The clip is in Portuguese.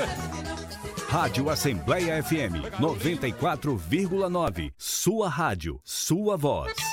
Rádio Assembleia FM 94,9. Sua rádio, sua voz.